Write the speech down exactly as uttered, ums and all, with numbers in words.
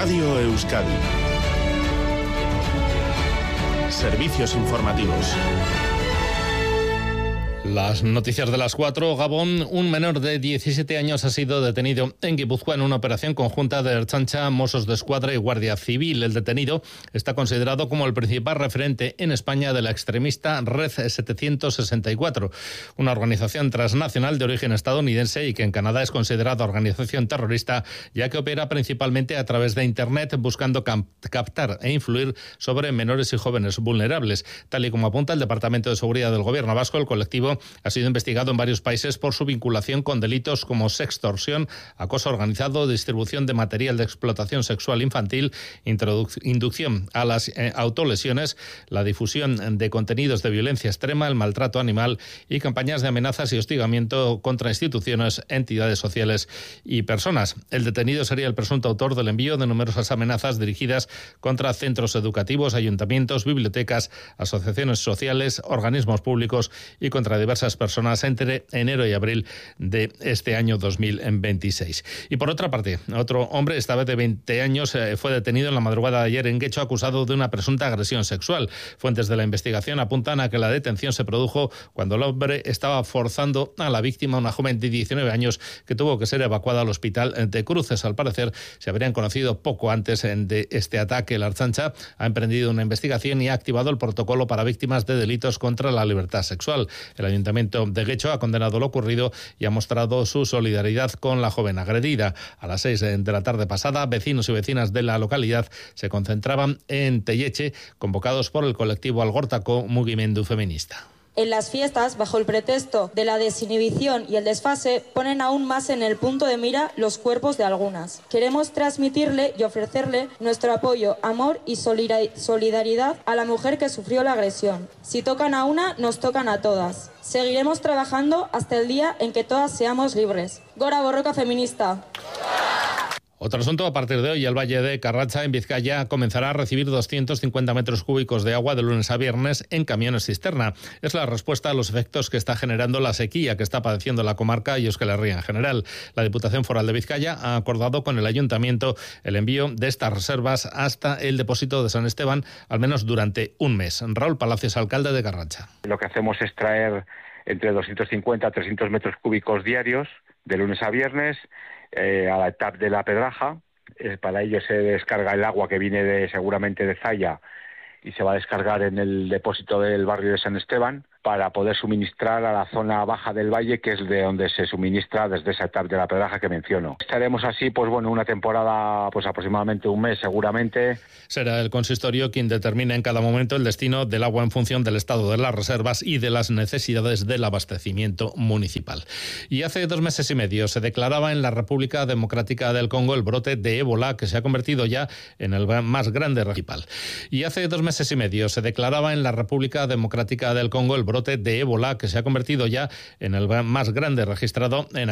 Radio Euskadi. Servicios informativos. Las noticias de las cuatro. Gabón, un menor de diecisiete años ha sido detenido en Guipúzcoa en una operación conjunta de Ertzaintza, Mossos de Escuadra y Guardia Civil. El detenido está considerado como el principal referente en España de la extremista Red setecientos sesenta y cuatro, una organización transnacional de origen estadounidense y que en Canadá es considerada organización terrorista, ya que opera principalmente a través de Internet buscando captar e influir sobre menores y jóvenes vulnerables. Tal y como apunta el Departamento de Seguridad del Gobierno vasco, el colectivo ha sido investigado en varios países por su vinculación con delitos como sextorsión, acoso organizado, distribución de material de explotación sexual infantil, inducción a las eh, autolesiones, la difusión de contenidos de violencia extrema, el maltrato animal y campañas de amenazas y hostigamiento contra instituciones, entidades sociales y personas. El detenido sería el presunto autor del envío de numerosas amenazas dirigidas contra centros educativos, ayuntamientos, bibliotecas, asociaciones sociales, organismos públicos y contra diversas personas entre enero y abril de este año dos mil veintiséis. Y por otra parte, otro hombre, esta vez de veinte años, fue detenido en la madrugada de ayer en Guecho acusado de una presunta agresión sexual. Fuentes de la investigación apuntan a que la detención se produjo cuando el hombre estaba forzando a la víctima, una joven de diecinueve años, que tuvo que ser evacuada al hospital de Cruces. Al parecer, se habrían conocido poco antes de este ataque. La Ertzaintza ha emprendido una investigación y ha activado el protocolo para víctimas de delitos contra la libertad sexual. El Ayuntamiento de Guecho ha condenado lo ocurrido y ha mostrado su solidaridad con la joven agredida. A las seis de la tarde pasada, vecinos y vecinas de la localidad se concentraban en Telleche, convocados por el colectivo Algortako Mugimendu Feminista. En las fiestas, bajo el pretexto de la desinhibición y el desfase, ponen aún más en el punto de mira los cuerpos de algunas. Queremos transmitirle y ofrecerle nuestro apoyo, amor y solidaridad a la mujer que sufrió la agresión. Si tocan a una, nos tocan a todas. Seguiremos trabajando hasta el día en que todas seamos libres. Gora Borroka feminista. Otro asunto, a partir de hoy el Valle de Carratxa en Vizcaya comenzará a recibir doscientos cincuenta metros cúbicos de agua de lunes a viernes en camiones cisterna. Es la respuesta a los efectos que está generando la sequía que está padeciendo la comarca y Euskal Herria en general. La Diputación Foral de Vizcaya ha acordado con el Ayuntamiento el envío de estas reservas hasta el depósito de San Esteban, al menos durante un mes. Raúl Palacios, alcalde de Carratxa. Lo que hacemos es traer entre doscientos cincuenta a trescientos metros cúbicos diarios de lunes a viernes Eh, a la etapa de la Pedraja. Eh, para ello se descarga el agua que viene de seguramente de Zaya y se va a descargar en el depósito del barrio de San Esteban para poder suministrar a la zona baja del valle, que es de donde se suministra desde esa etapa de la Pedraja que menciono. Estaremos así, pues bueno, una temporada, pues aproximadamente un mes seguramente. Será el consistorio quien determine en cada momento el destino del agua en función del estado de las reservas y de las necesidades del abastecimiento municipal. Y hace dos meses y medio se declaraba en la República Democrática del Congo el brote de ébola, que se ha convertido ya en el más grande regional. Y hace dos meses y medio se declaraba en la República Democrática del Congo el brote de ébola, que se ha convertido ya en el más grande registrado en